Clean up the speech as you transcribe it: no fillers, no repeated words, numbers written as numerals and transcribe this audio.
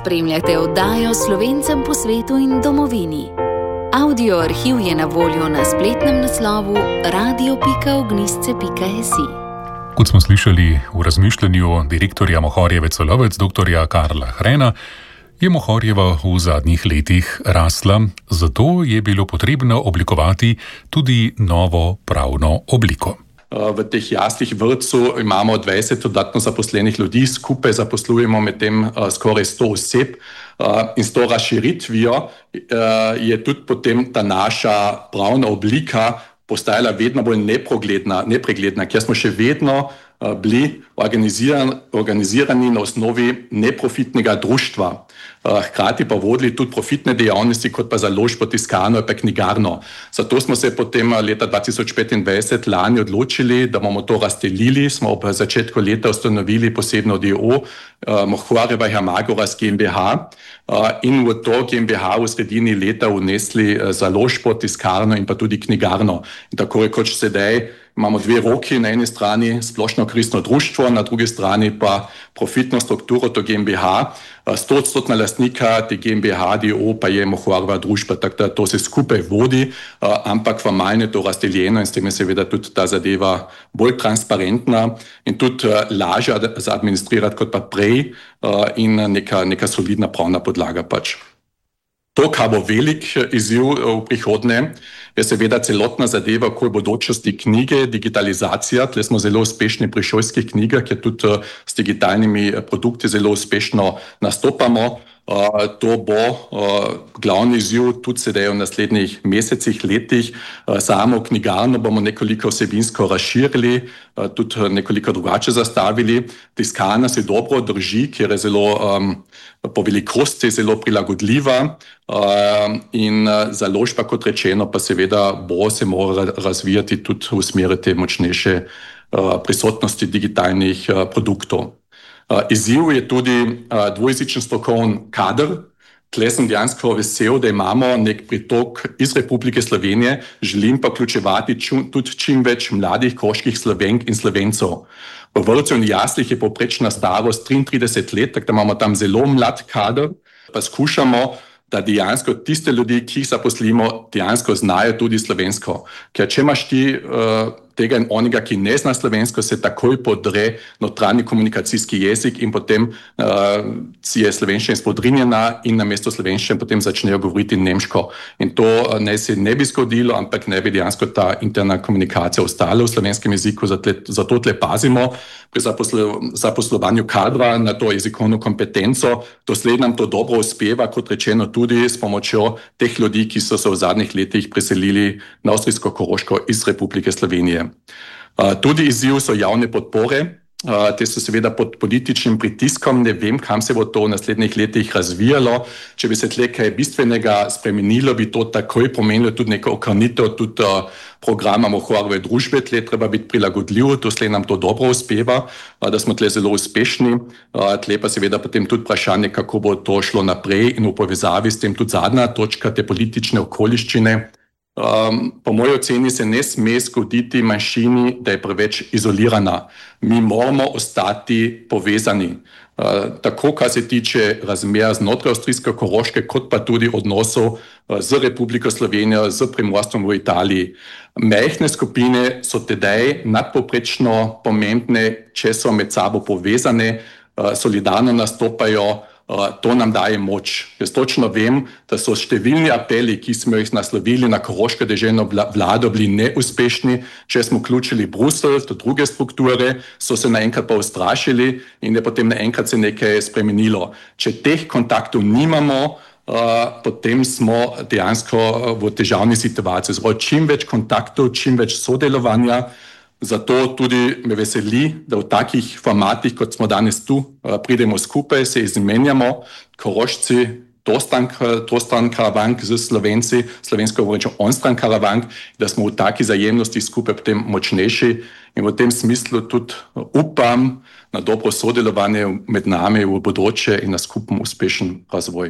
Spremljate oddajo Slovencem po svetu in domovini. Audio arhiv je na voljo na spletnem naslovu radio.ognisce.si. Kot smo slišali v razmišljanju direktorja Mohorjeve Celovec, dr. Karla Hrena, je Mohorjeva v zadnjih letih rasla, zato je bilo potrebno oblikovati tudi novo pravno obliko. V teh jaslih vrtcu imamo 20 dodatno zaposlenih ljudi, skupaj zaposlujemo med tem skoraj 100 oseb in s to razširitvijo je tudi potem ta naša pravna oblika postajala vedno bolj nepregledna, ker smo še vedno bili organizirani na osnovi neprofitnega društva. Hkrati pa vodili tudi profitne dejavnosti, kot pa založbo, tiskarno in pa knjigarno. Zato smo se potem leta 2025 lani odločili, da bomo to razdelili. Smo ob začetku leta ustanovili posebno d.o. Mohorjeva Hermagoras GmbH in v to GmbH v sredini leta vnesli založbo, tiskarno in pa tudi knjigarno. In tako rekoč sedaj imamo dve roki, na eni strani splošno koristno društvo, na drugi strani pa profitno strukturo, to GmbH. 100% lastnika te GmbH d.o. pa je Mohorjeva družba, tako da to se skupaj vodi, ampak formalno je to razdeljeno in s tem je seveda tudi ta zadeva bolj transparentna in tudi lažja za administrirati kot pa prej in neka solidna pravna podlaga pač. To, kar bo velik izziv v prihodnje, je seveda celotna zadeva okoli bodočnosti knjige, digitalizacija. Tle smo zelo uspešni pri šolskih knjigah, ker tudi s digitalnimi produkti zelo uspešno nastopamo. To bo glavni izziv tudi sedaj v naslednjih mesecih, letih. Samo knjigarno bomo nekoliko vsebinsko razširili, tudi nekoliko drugače zastavili. Tiskarna se dobro drži, ker je zelo po velikosti zelo prilagodljiva in založba, kot rečeno, pa seveda bo se mora razvijati tudi v smeri te močnejše prisotnosti digitalnih produktov. Izziv je tudi dvojezičen strokoven kader. Tle sem dejansko vesel, da imamo nek pritok iz Republike Slovenije, želim pa vključevati tudi čim več mladih koroških Slovenk in Slovencev. V vrtcu in jaslih je povprečna starost 33 let, tako da imamo tam zelo mlad kader, pa skušamo, da dejansko tiste ljudi, ki jih zaposlimo, dejansko znajo tudi slovensko. Ker če imaš ti tega in onega, ki ne zna slovensko, se takoj podre notranji komunikacijski jezik in potem si je slovenščina spodrinjena in namesto slovenščine potem začnejo govoriti nemško. In to ne se ne bi zgodilo, ampak ne bi dejansko ta interna komunikacija ostala v slovenskem jeziku, zato tle pazimo pri zaposlovanju kadra na to jezikovno kompetenco. Doslej nam to dobro uspeva, kot rečeno tudi s pomočjo teh ljudi, ki so se v zadnjih letih preselili na Avstrijsko-Koroško iz Republike Slovenije. Tudi izziv so javne podpore. Te so seveda pod političnim pritiskom, ne vem, kam se bo to v naslednjih letih razvijalo. Če bi se tle kaj bistvenega spremenilo, bi to takoj pomenilo tudi neko ohranitev tudi programa Mohorjeve družbe. Tle treba biti prilagodljiv, doslej nam to dobro uspeva, da smo tle zelo uspešni. Tle pa seveda potem tudi vprašanje, kako bo to šlo naprej in v povezavi s tem tudi zadnja točka, te politične okoliščine. Po moji oceni se ne sme zgoditi manjšini, da je preveč izolirana. Mi moramo ostati povezani, tako kar se tiče razmer znotraj Avstrijsko-Koroške, kot pa tudi odnosov z Republiko Slovenijo, z Primorstvom v Italiji. Majhne skupine so tedaj nadpovprečno pomembne, če so med sabo povezane, solidarno nastopajo. To nam daje moč. Jaz točno vem, da so številni apeli, ki smo jih naslovili na koroško deželno vlado, bili neuspešni. Če smo vključili Bruselj, to druge strukture, so se naenkrat pa ustrašili in je potem naenkrat se nekaj spremenilo. Če teh kontaktov nimamo, potem smo dejansko v težavni situaciji. Zgolj čim več kontaktov, čim več sodelovanja. Zato tudi me veseli, da v takih formatih, kot smo danes tu, pridemo skupaj, se izmenjamo, Korošci, to stran Karavank z Slovenci, slovensko govorečo onstran Karavank, da smo v taki zajemnosti skupaj potem močnejši in v tem smislu tudi upam na dobro sodelovanje med nami v bodoče in na skupen uspešen razvoj.